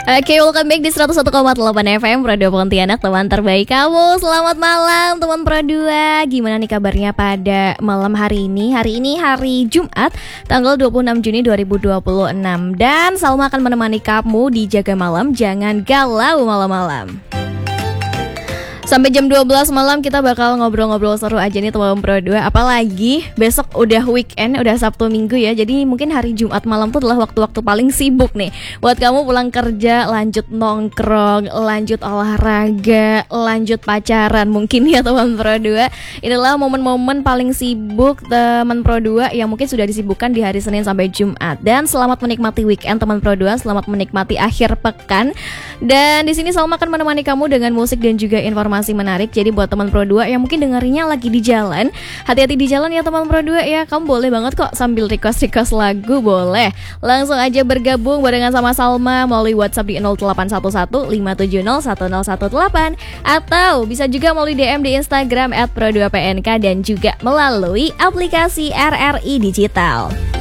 Oke, welcome back di 101,8 FM Pro 2 Pontianak, teman terbaik kamu. Selamat malam teman Pro 2. Gimana nih kabarnya pada malam hari ini? Hari ini hari Jumat, tanggal 26 Juni 2026. Dan Salma akan menemani kamu di Jaga Malam. Jangan galau malam-malam. Sampai jam 12 malam kita bakal ngobrol-ngobrol seru aja nih teman Pro 2. Apalagi besok udah weekend, udah Sabtu Minggu ya. Jadi mungkin hari Jumat malam tuh adalah waktu-waktu paling sibuk nih buat kamu pulang kerja, lanjut nongkrong, lanjut olahraga, lanjut pacaran mungkin ya teman Pro 2. Inilah momen-momen paling sibuk teman Pro 2 yang mungkin sudah disibukkan di hari Senin sampai Jumat. Dan selamat menikmati weekend teman Pro 2, selamat menikmati akhir pekan. Dan di sini Salma akan menemani kamu dengan musik dan juga informasi menarik. Jadi buat teman Pro 2 yang mungkin dengerinnya lagi di jalan, hati-hati di jalan ya teman Pro 2 ya. Kamu boleh banget kok sambil request lagu, boleh. Langsung aja bergabung barengan sama Salma melalui WhatsApp di 0811 570 1018 atau bisa juga melalui DM di Instagram @pro2pnk dan juga melalui aplikasi RRI Digital.